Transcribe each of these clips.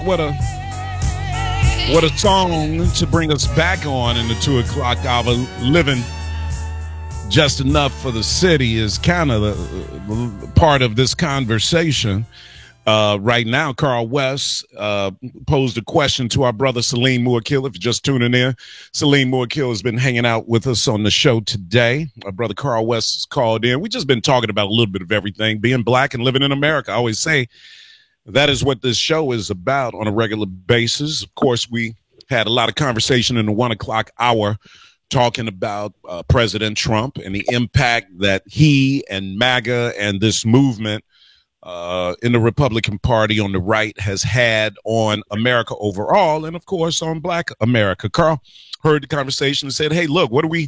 What a what a song to bring us back on in the 2 o'clock hour. Living just enough for the city is kind of the part of this conversation. Right now, Carl West posed a question to our brother Salim Muakil. If you're just tuning in, Salim Muakil has been hanging out with us on the show today. Our brother Carl West has called in. We've just been talking about a little bit of everything, being black and living in America. I always say that is what this show is about on a regular basis. Of course, we had a lot of conversation in the 1 o'clock hour talking about President Trump and the impact that he and MAGA and this movement in the Republican Party on the right has had on America overall, and of course on Black America. Carl heard the conversation and said, "Hey, look, we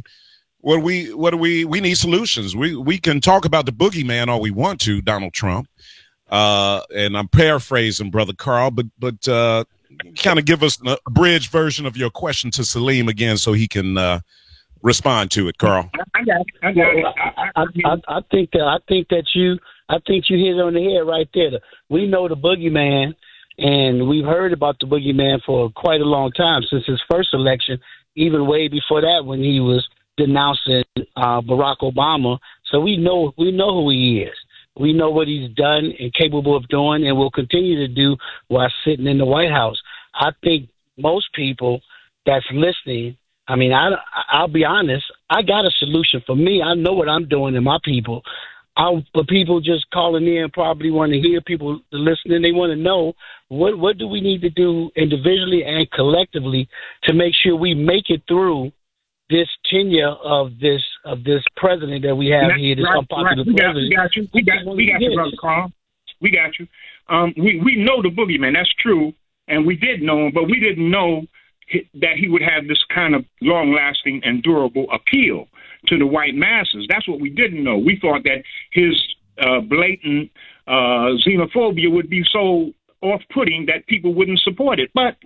need solutions. We can talk about the boogeyman all we want to, Donald Trump." And I'm paraphrasing, Brother Carl, but kind of give us a abridged version of your question to Salim again so he can respond to it, Carl. I got it. I think that you hit it on the head right there. We know the boogeyman, and we've heard about the boogeyman for quite a long time, since his first election, even way before that when he was denouncing Barack Obama. So we know who he is. We know what he's done and capable of doing and will continue to do while sitting in the White House. I think most people that's listening, I mean, I'll be honest, I got a solution for me. I know what I'm doing and my people. But people just calling in probably want to hear people listening. They want to know what do we need to do individually and collectively to make sure we make it through this tenure of this president that we have here, this unpopular president. We got you, Brother Carl. We got you. We know the boogeyman. That's true, and we did know him, but we didn't know that he would have this kind of long-lasting and durable appeal to the white masses. That's what we didn't know. We thought that his blatant xenophobia would be so off-putting that people wouldn't support it. But,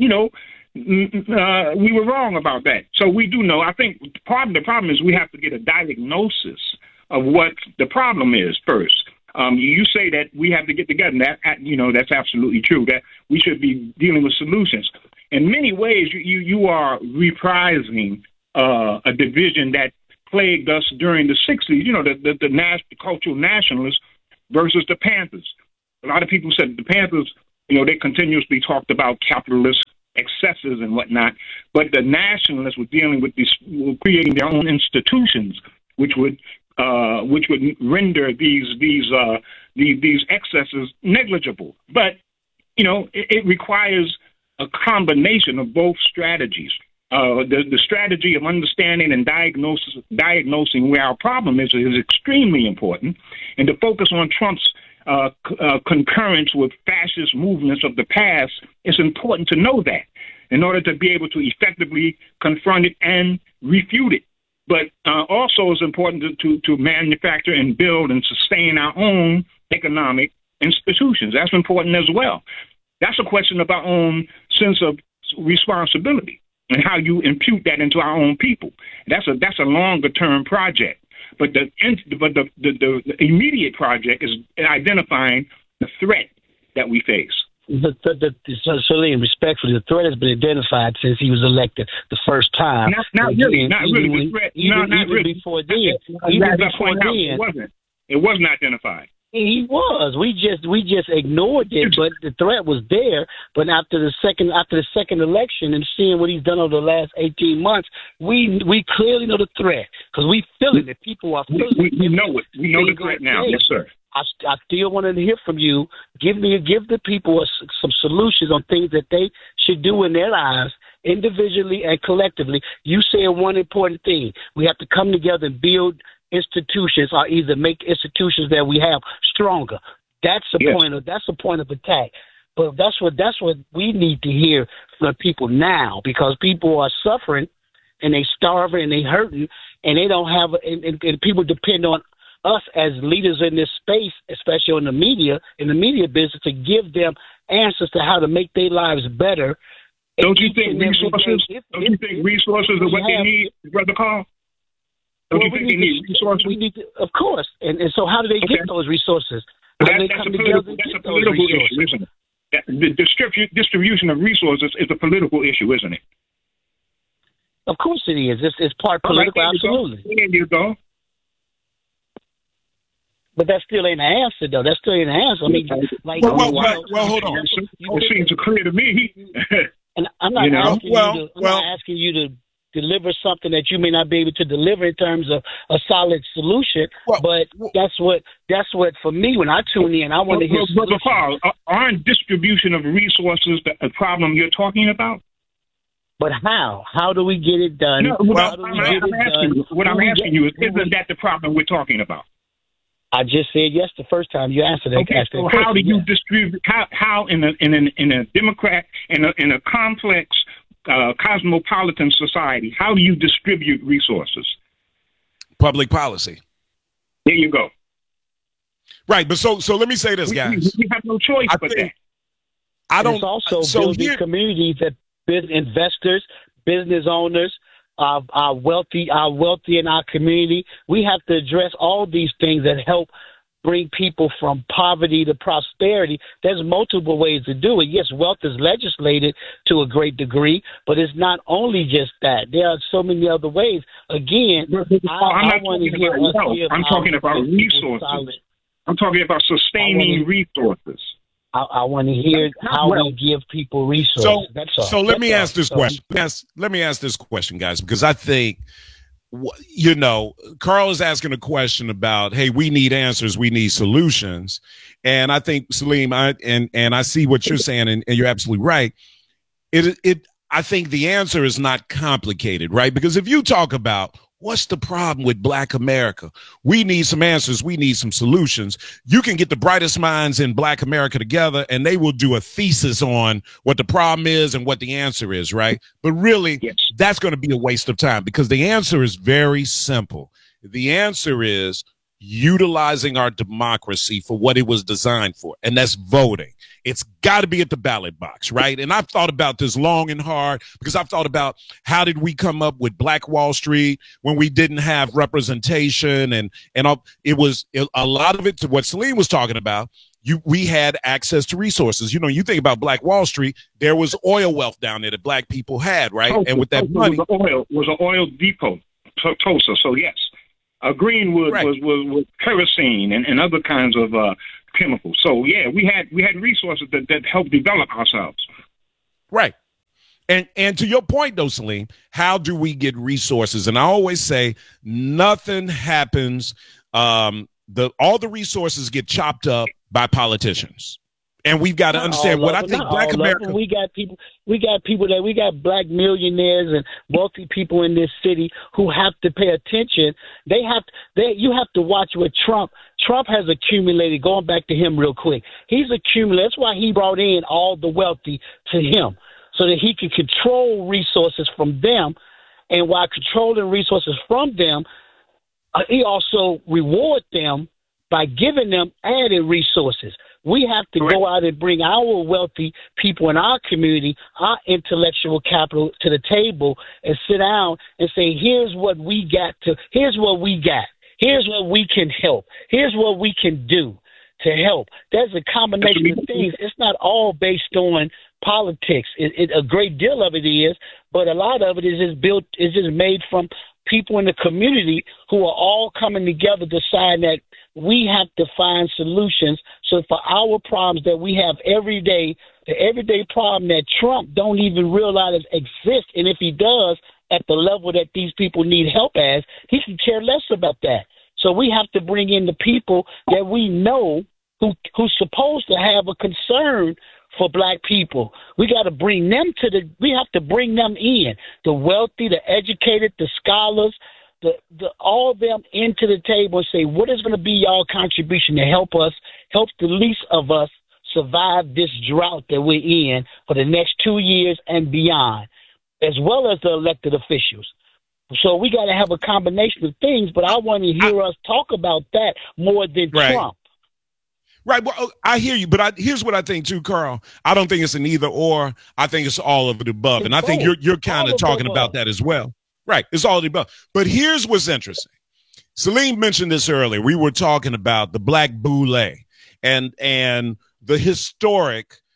we were wrong about that. So we do know. I think part of the problem is we have to get a diagnosis of what the problem is first. You say that we have to get together. That's absolutely true, that we should be dealing with solutions. In many ways, you are reprising a division that plagued us during the 60s, the cultural nationalists versus the Panthers. A lot of people said the Panthers, they continuously talked about capitalist excesses and whatnot, but the nationalists were dealing with were creating their own institutions, which would render these excesses negligible. But it requires a combination of both strategies. The strategy of understanding and diagnosing where our problem is extremely important, and to focus on Trump's concurrence with fascist movements of the past, it's important to know that in order to be able to effectively confront it and refute it. But also it's important to manufacture and build and sustain our own economic institutions. That's important as well. That's a question of our own sense of responsibility and how you impute that into our own people. That's a longer term project. But the immediate project is identifying the threat that we face. Salim, respectfully, the threat has been identified since he was elected the first time. Not really. The threat. Even before then. It wasn't identified. He was. We just ignored it, but the threat was there. But after the second election and seeing what he's done over the last 18 months, we clearly know the threat because we feel it. That people are feeling it. We know it. We know the threat now. Yes, sir. I still wanted to hear from you. Give the people some solutions on things that they should do in their lives, individually and collectively. You said one important thing: we have to come together and build institutions, or either make institutions that we have stronger. That's the point of attack. But that's what we need to hear from people now, because people are suffering and they starving and they hurting, and they don't have and people depend on us as leaders in this space, especially in the media business, to give them answers to how to make their lives better. Don't you think resources are what they need, Brother Carl? Don't you think they need resources? We need to, of course. And so how do they get those resources? That's a political issue, isn't it? The distribution of resources is a political issue, isn't it? Of course it is. It's part political, right, absolutely. There you go. But that still ain't an answer, though. That still ain't an answer. I mean, like, well, hold on. It seems clear to me. And I'm not asking you to deliver something that you may not be able to deliver in terms of a solid solution. But that's what for me, when I tune in, I want to hear. Brother Paul, aren't distribution of resources the problem you're talking about? But how? How do we get it done? No, what I'm asking you is, isn't that the problem we're talking about? I just said yes the first time you answered that. Okay, so how do you distribute? How in a democrat in a complex cosmopolitan society? How do you distribute resources? Public policy. There you go. Right, but so let me say this, guys. We have no choice but that. It's also building communities that investors, business owners, our wealthy in our community. We have to address all these things that help bring people from poverty to prosperity. There's multiple ways to do it. Yes, wealth is legislated to a great degree, but it's not only just that. There are so many other ways. Again, I'm talking about resources. I'm talking about sustaining resources. I want to hear how we give people resources. So let me ask this question. Let me ask this question, guys, because I think, Carl is asking a question about, hey, we need answers, we need solutions, and I think, Salim, I see what you're saying, and you're absolutely right. I think the answer is not complicated, right? Because if you talk about what's the problem with Black America, we need some answers, we need some solutions. You can get the brightest minds in Black America together, and they will do a thesis on what the problem is and what the answer is, right? But really, that's going to be a waste of time, because the answer is very simple. The answer is utilizing our democracy for what it was designed for, and that's voting. It's got to be at the ballot box, right? And I've thought about this long and hard, because I've thought about how did we come up with Black Wall Street when we didn't have representation, and it was a lot of it to what Salim was talking about. We had access to resources. You think about Black Wall Street, there was oil wealth down there that Black people had, right? And with that money, was an oil depot, Tulsa. So yes. Greenwood was kerosene and other kinds of chemicals. So yeah, we had resources that helped develop ourselves. Right. And to your point though, Salim, how do we get resources? And I always say nothing happens. All the resources get chopped up by politicians. And we've got to understand what I think Black America. We got Black millionaires and wealthy people in this city who have to pay attention. You have to watch what Trump has accumulated. Going back to him real quick, he's accumulated. That's why he brought in all the wealthy to him, so that he could control resources from them. And while controlling resources from them, he also reward them by giving them added resources. We have to go out and bring our wealthy people in our community, our intellectual capital to the table, and sit down and say, here's what we got. Here's what we can help. Here's what we can do to help. There's a combination of things. It's not all based on politics. A great deal of it is, but a lot of it is just made from people in the community who are all coming together, deciding that we have to find solutions. So for our problems that we have every day, the everyday problem that Trump don't even realize exists, and if he does, at the level that these people need help as, he can care less about that. So we have to bring in the people that we know who's supposed to have a concern for Black people. We got to bring them we have to bring them in, the wealthy, the educated, the scholars, all of them into the table and say, what is going to be y'all contribution to help the least of us survive this drought that we're in for the next 2 years and beyond, as well as the elected officials. So we got to have a combination of things, but I want to hear us talk about that more than Trump. Right. Well, I hear you, but here's what I think too, Carl. I don't think it's an either or. I think it's all of the above. And I think you're kind of talking about that as well. Right. It's all of the above. But here's what's interesting. Salim mentioned this earlier. We were talking about the Black Boule and the historic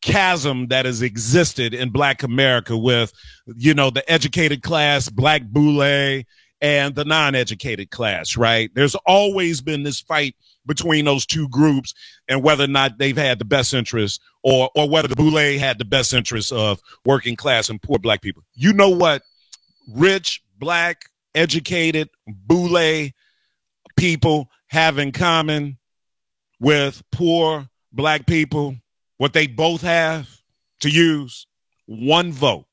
chasm that has existed in Black America with, the educated class, Black Boule, and the non-educated class, right? There's always been this fight between those two groups and whether or not they've had the best interest or whether the Boule had the best interest of working class and poor Black people. You know what rich, Black, educated, Boule people have in common with poor Black people? What they both have to use? One vote.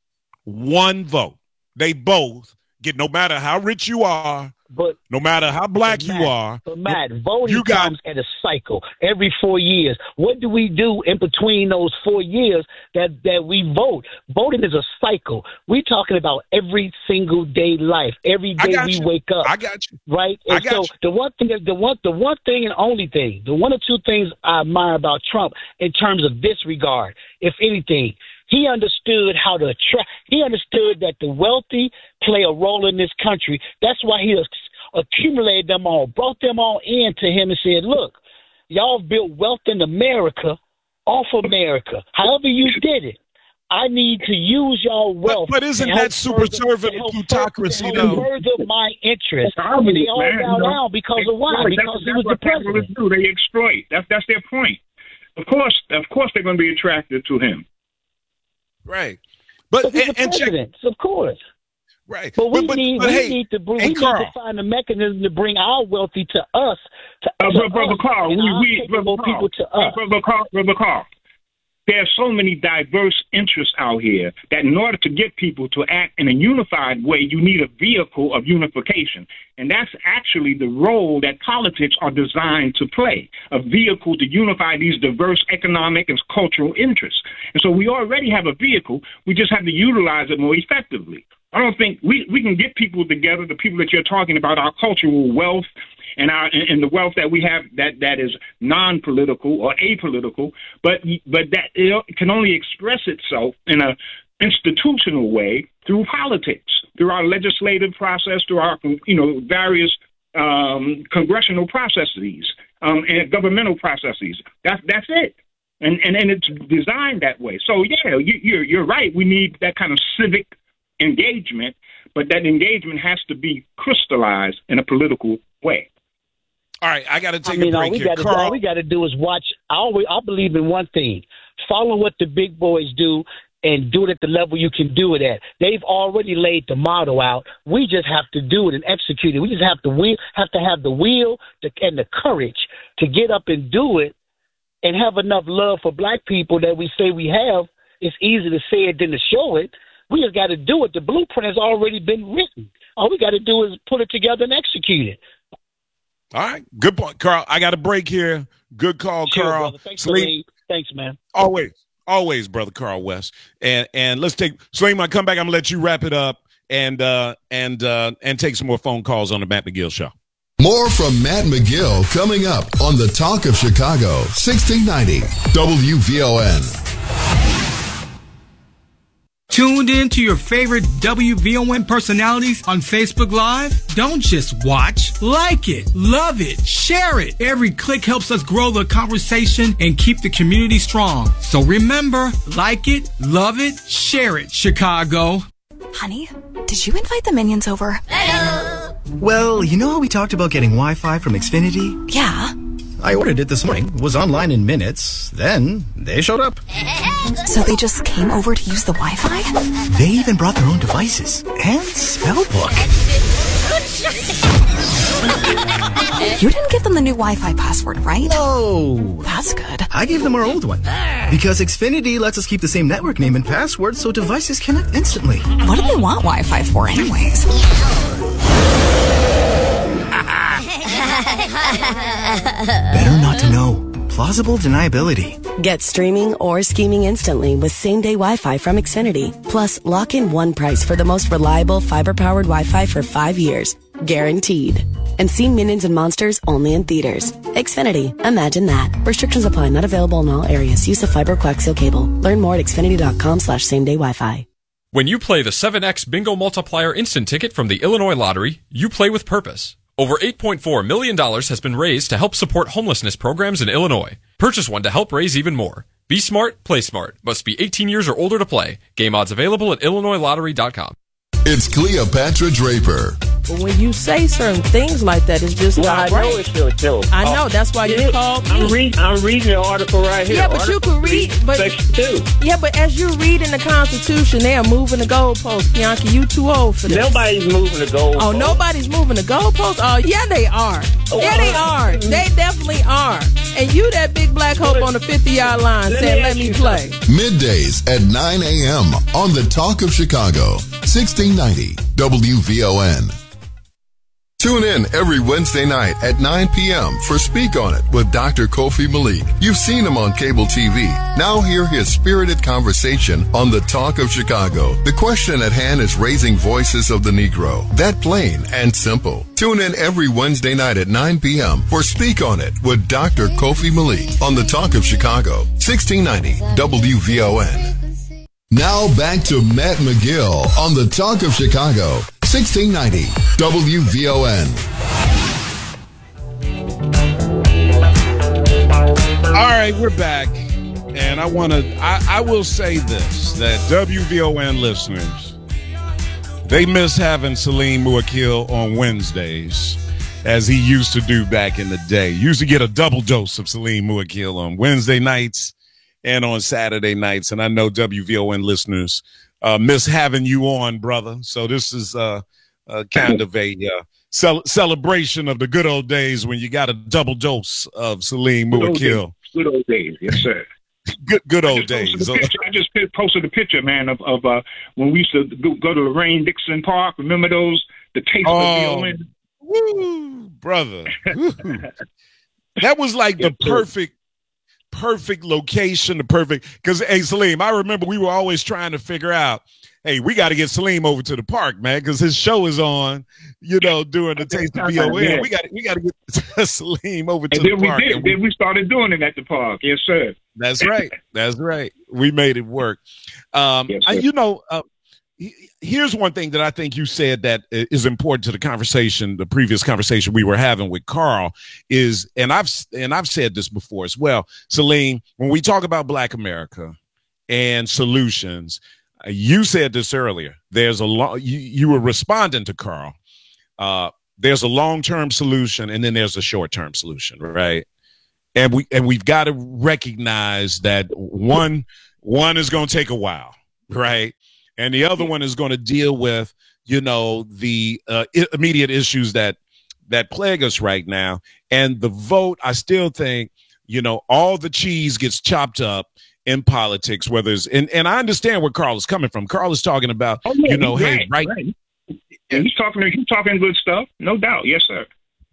One vote. They both get, no matter how rich you are, but no matter how Black you are. But Matt, voting comes at a cycle every 4 years. What do we do in between those 4 years that we vote? Voting is a cycle. We're talking about every single day life. Every day we wake up. I got you. Right? And so the one thing and only thing, the one or two things I admire about Trump in terms of this regard, if anything, he understood how to attract. He understood that the wealthy play a role in this country. That's why he accumulated them all, brought them all in to him and said, look, y'all built wealth in America off America. However you did it, I need to use y'all wealth. But isn't that super servant plutocracy, though? Further my interest. And they all bow down because of why? Because he was the president. They exploit. That's their point. Of course, they're going to be attracted to him. Right, but he's the president, of course. Right, but we need to find a mechanism to bring our wealthy to us, Brother Carl, people to us. Brother Carl, there are so many diverse interests out here that in order to get people to act in a unified way, you need a vehicle of unification. And that's actually the role that politics are designed to play, a vehicle to unify these diverse economic and cultural interests. And so we already have a vehicle. We just have to utilize it more effectively. I don't think we can get people together, the people that you're talking about, our cultural wealth and the wealth that we have that is non-political or apolitical, but that it can only express itself in a institutional way through politics, through our legislative process, through our various congressional processes and governmental processes. That's it, and it's designed that way. So yeah, you're right. We need that kind of civic engagement, but that engagement has to be crystallized in a political way. All right, I got to take a break here. All we got to do is watch. I believe in one thing: follow what the big boys do and do it at the level you can do it at. They've already laid the model out. We just have to do it and execute it. We just have to have the will and the courage to get up and do it, and have enough love for Black people that we say we have. It's easy to say it than to show it. We just got to do it. The blueprint has already been written. All we got to do is put it together and execute it. All right. Good point, Carl. I got a break here. Good call, sure, Carl. Brother. Thanks, Salim. Thanks, man. Always, Brother Carl West. And let's take Salim. I come back. I'm gonna let you wrap it up and take some more phone calls on the Matt McGill Show. More from Matt McGill coming up on the Talk of Chicago, 1690 WVON. Tuned in to your favorite WVON personalities on Facebook Live? Don't just watch. Like it, love it, share it. Every click helps us grow the conversation and keep the community strong. So remember, like it, love it, share it, Chicago. Honey, did you invite the minions over? Hello. Well, you know how we talked about getting Wi-Fi from Xfinity? Yeah. I ordered it this morning, was online in minutes, then they showed up. So they just came over to use the Wi-Fi? They even brought their own devices and spell book. You didn't give them the new Wi-Fi password, right? No. That's good. I gave them our old one. Because Xfinity lets us keep the same network name and password so devices connect instantly. What do they want Wi-Fi for anyways? Better not to know. Plausible deniability. Get streaming or scheming instantly with same-day Wi-Fi from Xfinity. Plus, lock in one price for the most reliable fiber-powered Wi-Fi for 5 years. Guaranteed. And see Minions and Monsters only in theaters. Xfinity. Imagine that. Restrictions apply. Not available in all areas. Use of fiber coaxial cable. Learn more at xfinity.com/same-day Wi-Fi. When you play the 7X Bingo Multiplier Instant Ticket from the Illinois Lottery, you play with purpose. Over $8.4 million has been raised to help support homelessness programs in Illinois. Purchase one to help raise even more. Be smart, play smart. Must be 18 years or older to play. Game odds available at IllinoisLottery.com. It's Cleopatra Draper. But when you say certain things like that, it's just not right. I know it's your show. I know. That's why you called me. I'm reading the article right here. Yeah, but you can read. But Section 2. Yeah, but as you read in the Constitution, they are moving the goalposts. Bianca, you too old for this. Nobody's moving the goalposts. Oh, nobody's moving the goalposts? Oh, yeah, they are. Yeah, they are. They definitely are. And you that big black hope on the 50-yard line saying, let me play. Middays at 9 a.m. on the Talk of Chicago, 1690 WVON. Tune in every Wednesday night at 9 p.m. for Speak On It with Dr. Kofi Malik. You've seen him on cable TV. Now hear his spirited conversation on the Talk of Chicago. The question at hand is raising voices of the Negro. That plain and simple. Tune in every Wednesday night at 9 p.m. for Speak On It with Dr. Kofi Malik on the Talk of Chicago, 1690 WVON. Now back to Matt McGill on the Talk of Chicago, 1690 WVON. All right, we're back. And I will say this, that WVON listeners, they miss having Salim Muakil on Wednesdays, as he used to do back in the day. Used to get a double dose of Salim Muakil on Wednesday nights and on Saturday nights. And I know WVON listeners miss having you on, brother. So this is kind of a celebration of the good old days when you got a double dose of Salim Muakil. Good old days, yes, sir. Good old days. I just posted a picture, man, of when we used to go to Lorraine Dixon Park. Remember those? The taste of VON? Woo, brother. Woo. That was like the perfect location, because, hey, Salim, I remember we were always trying to figure out, hey, we got to get Salim over to the park, man, because his show is on, during the Taste of VON. Yeah. We got to get Salim over to the park. Then we started doing it at the park. Yes, sir. That's right. That's right. We made it work. Yes, here's one thing that I think you said that is important to the previous conversation we were having with Carl is, and I've said this before as well, Salim, when we talk about Black America and solutions, you said this earlier. There's you were responding to Carl. There's a long-term solution and then there's a short-term solution, right? And we've got to recognize that one is going to take a while, right? And the other one is going to deal with, the immediate issues that plague us right now. And the vote, I still think, all the cheese gets chopped up in politics, whether it's, and I understand where Carl is coming from. Carl is talking about, right. And he's talking good stuff, no doubt. Yes, sir.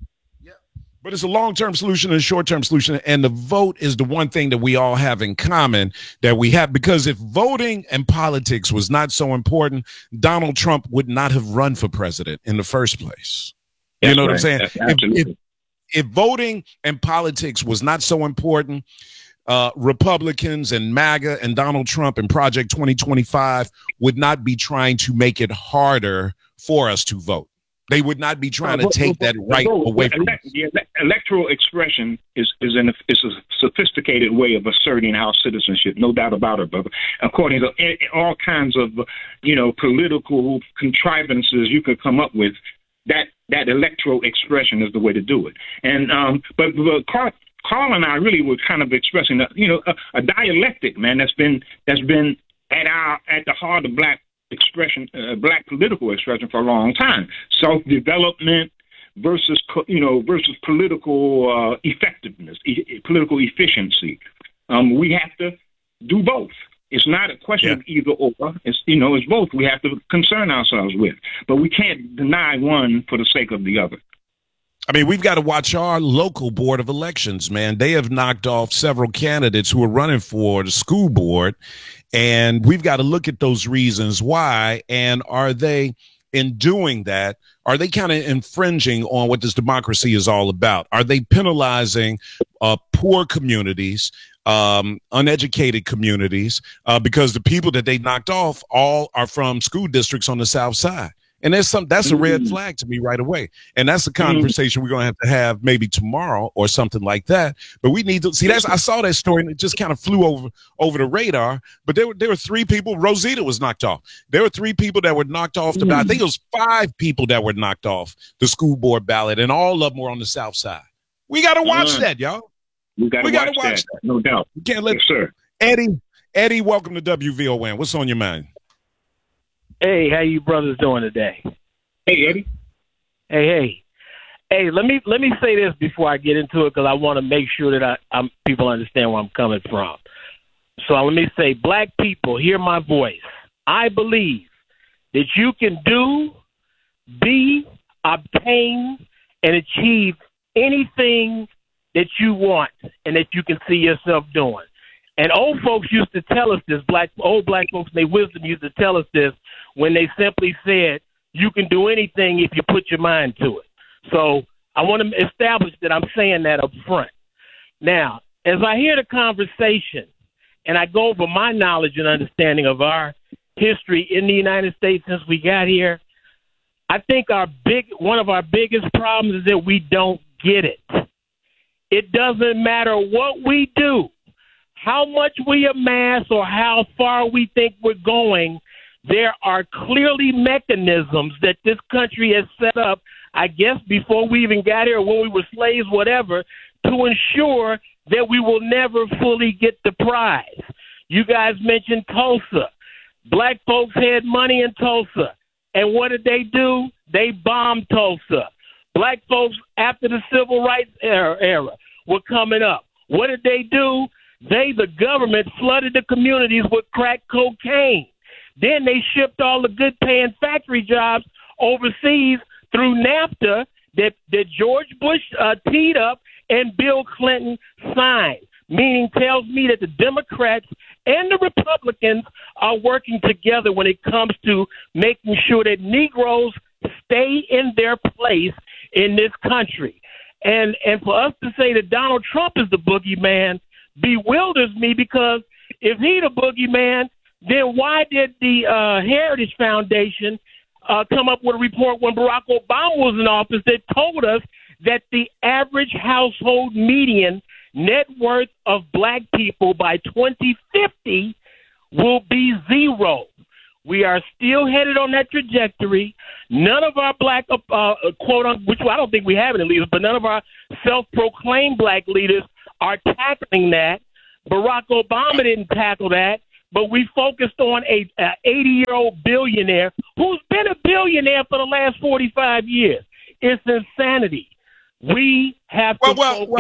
But it's a long-term solution and a short-term solution, and the vote is the one thing that we all have in common that we have, because if voting and politics was not so important, Donald Trump would not have run for president in the first place. You know what I'm saying? If voting and politics was not so important, Republicans and MAGA and Donald Trump and Project 2025 would not be trying to make it harder for us to vote. They would not be trying to take that right away from us. The electoral expression is a sophisticated way of asserting our citizenship, no doubt about it. But according to all kinds of, political contrivances you could come up with, that electoral expression is the way to do it. And but Carl and I really were kind of expressing a dialectic, man, that's been at the heart of Black expression, Black political expression for a long time. Self-development versus political effectiveness, political efficiency. We have to do both. It's not a question of either or. It's it's both we have to concern ourselves with, but we can't deny one for the sake of the other. I mean, we've got to watch our local board of elections, man. They have knocked off several candidates who are running for the school board, and we've got to look at those reasons why. And are they, in doing that, are they kind of infringing on what this democracy is all about? Are they penalizing poor communities, uneducated communities, because the people that they knocked off all are from school districts on the South Side? And that's a red flag to me right away. And that's a conversation we're going to have maybe tomorrow or something like that. But we need to see I saw that story and it just kind of flew over the radar. But there were 3 people. Rosita was knocked off. There were 3 people that were knocked off the ballot. I think it was 5 people that were knocked off the school board ballot, and all of them were on the South Side. We got to watch that, y'all. We got to watch that. No doubt. We can't let sir. Eddie, welcome to WVON. What's on your mind? Hey, how you brothers doing today? Hey, Eddie. Hey. Let me say this before I get into it, because I want to make sure that people understand where I'm coming from. So let me say, black people, hear my voice. I believe that you can do, be, obtain, and achieve anything that you want and that you can see yourself doing. And old folks used to tell us this, old black folks in their wisdom used to tell us this when they simply said, you can do anything if you put your mind to it. So I want to establish that I'm saying that up front. Now, as I hear the conversation and I go over my knowledge and understanding of our history in the United States since we got here, I think one of our biggest problems is that we don't get it. It doesn't matter what we do, how much we amass, or how far we think we're going. There are clearly mechanisms that this country has set up, I guess before we even got here, when we were slaves, whatever, to ensure that we will never fully get the prize. You guys mentioned Tulsa. Black folks had money in Tulsa. And what did they do? They bombed Tulsa. Black folks, after the civil rights era were coming up, what did they do? The government, flooded the communities with crack cocaine. Then they shipped all the good-paying factory jobs overseas through NAFTA that George Bush teed up and Bill Clinton signed, meaning tells me that the Democrats and the Republicans are working together when it comes to making sure that Negroes stay in their place in this country. And for us to say that Donald Trump is the boogeyman bewilders me, because if he the boogeyman, then why did the Heritage Foundation come up with a report when Barack Obama was in office that told us that the average household median net worth of black people by 2050 will be 0? We are still headed on that trajectory. None of our black, quote, which I don't think we have any leaders, but none of our self-proclaimed black leaders are tackling that. Barack Obama didn't tackle that, but we focused on a 80-year-old billionaire who's been a billionaire for the last 45 years. It's insanity. We have to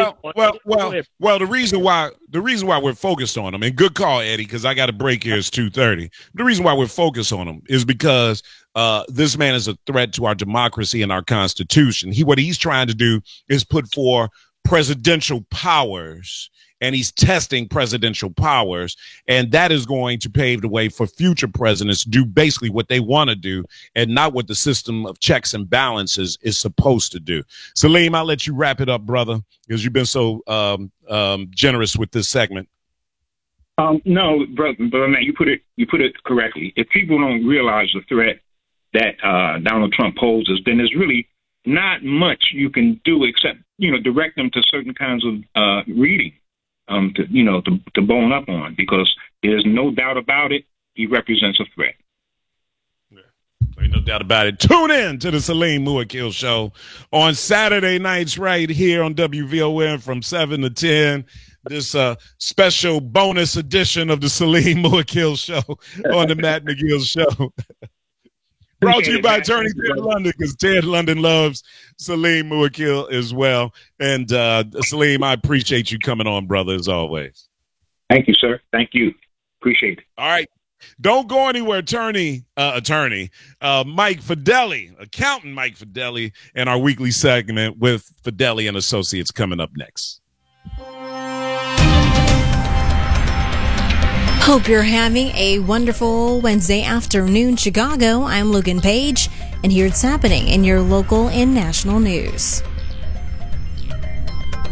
the reason why we're focused on them, and good call, Eddie, because I got a break here. It's 2:30. The reason why we're focused on them is because this man is a threat to our democracy and our Constitution. What he's trying to do is put for presidential powers, and he's testing presidential powers, and that is going to pave the way for future presidents to do basically what they want to do and not what the system of checks and balances is supposed to do. Salim, I'll let you wrap it up, brother, because you've been so generous with this segment. No, brother, man, you put it correctly. If people don't realize the threat that Donald Trump poses, then there's really not much you can do except, direct them to certain kinds of reading. To bone up on, because there's no doubt about it, he represents a threat. Yeah, ain't no doubt about it. Tune in to the Salim Muakil Show on Saturday nights right here on WVON from 7 to 10. This special bonus edition of the Salim Muakil Show on the Matt McGill Show. Brought to you by attorney Ted London, because Ted London loves Salim Muakil as well. And Salim, I appreciate you coming on, brother, as always. Thank you, sir. Thank you. Appreciate it. All right. Don't go anywhere, attorney Mike Fideli, accountant Mike Fideli, and our weekly segment with Fideli and Associates coming up next. Hope you're having a wonderful Wednesday afternoon, Chicago. I'm Logan Page, and here's happening in your local and national news.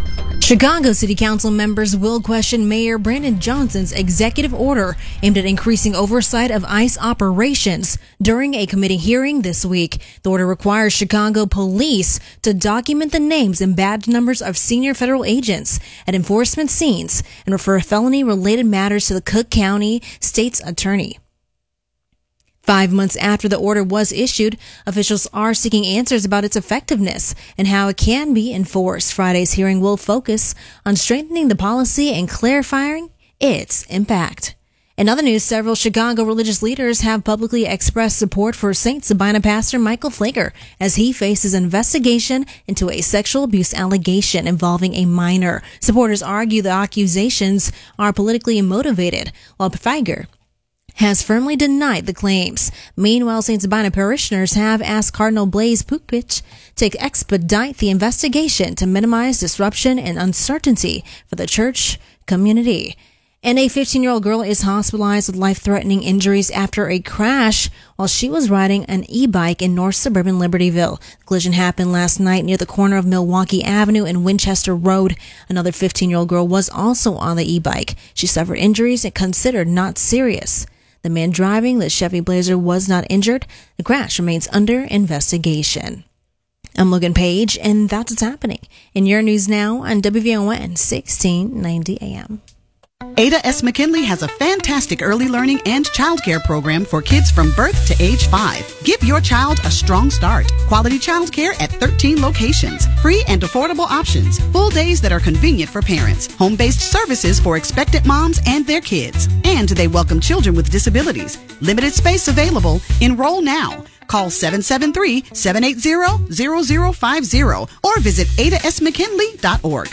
Chicago City Council members will question Mayor Brandon Johnson's executive order aimed at increasing oversight of ICE operations during a committee hearing this week. The order requires Chicago police to document the names and badge numbers of senior federal agents at enforcement scenes and refer felony-related matters to the Cook County State's attorney. 5 months after the order was issued, officials are seeking answers about its effectiveness and how it can be enforced. Friday's hearing will focus on strengthening the policy and clarifying its impact. In other news, several Chicago religious leaders have publicly expressed support for St. Sabina pastor Michael Flager as he faces an investigation into a sexual abuse allegation involving a minor. Supporters argue the accusations are politically motivated, while Flager has firmly denied the claims. Meanwhile, St. Sabina parishioners have asked Cardinal Blaise Puckich to expedite the investigation to minimize disruption and uncertainty for the church community. And a 15-year-old girl is hospitalized with life-threatening injuries after a crash while she was riding an e-bike in north suburban Libertyville. The collision happened last night near the corner of Milwaukee Avenue and Winchester Road. Another 15-year-old girl was also on the e-bike. She suffered injuries and considered not serious. The man driving the Chevy Blazer was not injured. The crash remains under investigation. I'm Logan Page, and that's what's happening in your news now on WVON 1690 AM. Ada S. McKinley has a fantastic early learning and childcare program for kids from birth to age 5. Give your child a strong start. Quality childcare at 13 locations. Free and affordable options. Full days that are convenient for parents. Home-based services for expectant moms and their kids. And they welcome children with disabilities. Limited space available. Enroll now. Call 773-780-0050 or visit adasmckinley.org.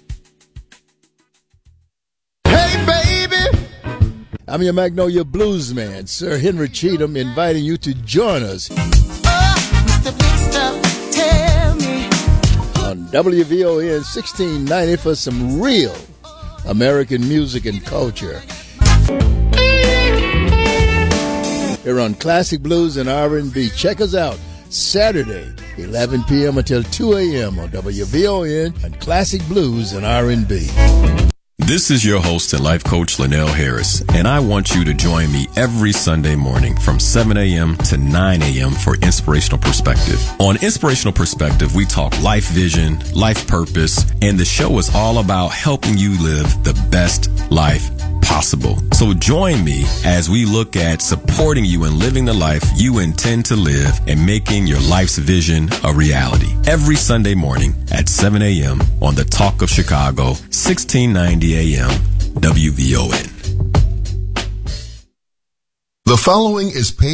Hey, baby! I'm your Magnolia Blues man, Sir Henry Cheatham, inviting you to join us Mr. Big Stuff, tell me. on WVON 1690 for some real American music and culture. Here on Classic Blues and R&B. Check us out Saturday, 11 p.m. until 2 a.m. on WVON and Classic Blues and R&B. This is your host and life coach, Linnell Harris, and I want you to join me every Sunday morning from 7 a.m. to 9 a.m. for Inspirational Perspective. On Inspirational Perspective, we talk life vision, life purpose, and the show is all about helping you live the best life possible. So join me as we look at supporting you in living the life you intend to live and making your life's vision a reality. Every Sunday morning at 7 a.m. on the Talk of Chicago, 1690 a.m. WVON. The following is paid